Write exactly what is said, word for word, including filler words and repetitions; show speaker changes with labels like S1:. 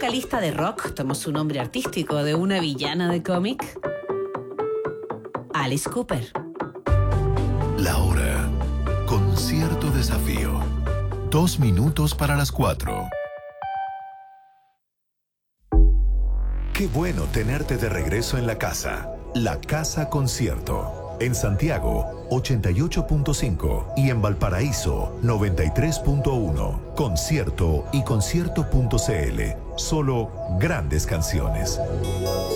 S1: vocalista de rock tomó su nombre artístico de una villana de cómic? Alice Cooper.
S2: La hora. Con cierto desafío. Dos minutos para las cuatro. Qué bueno tenerte de regreso en la casa. La Casa Concierto. En Santiago, ochenta y ocho punto cinco y en Valparaíso, noventa y tres punto uno. Concierto y concierto punto c l. Solo grandes canciones.